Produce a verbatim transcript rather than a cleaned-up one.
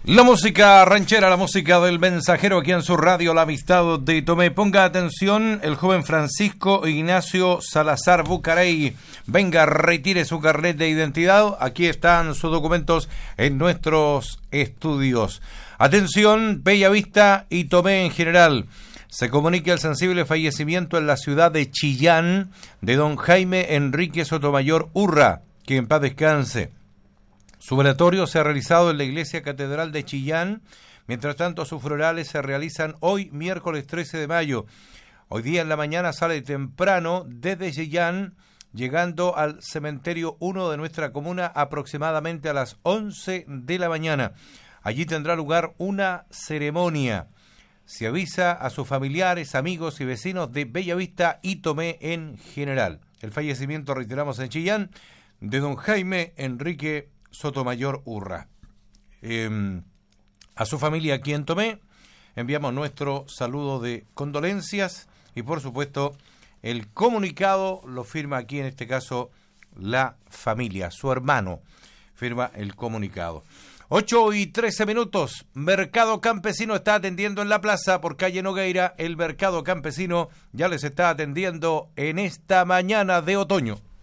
La música ranchera, la música del mensajero aquí en su radio La Amistad de Tomé. Ponga atención, el joven Francisco Ignacio Salazar Bucarey. Venga, retire su carnet de identidad. Aquí están sus documentos en nuestros estudios. Atención, Bellavista y Tomé en general. Se comunica el sensible fallecimiento en la ciudad de Chillán de don Jaime Enrique Sotomayor Urra, que en paz descanse. Su velatorio se ha realizado en la Iglesia Catedral de Chillán. Mientras tanto, sus funerales se realizan hoy, miércoles trece de mayo. Hoy día en la mañana sale temprano desde Chillán, llegando al cementerio uno de nuestra comuna aproximadamente a las once de la mañana. Allí tendrá lugar una ceremonia. Se avisa a sus familiares, amigos y vecinos de Bellavista y Tomé en general. El fallecimiento, reiteramos, en Chillán, de don Jaime Enrique Sotomayor Urra. Eh, a su familia aquí en Tomé enviamos nuestro saludo de condolencias y por supuesto el comunicado lo firma aquí en este caso la familia, su hermano firma el comunicado. ocho y trece minutos, Mercado Campesino está atendiendo en la plaza por calle Nogueira. El Mercado Campesino ya les está atendiendo en esta mañana de otoño.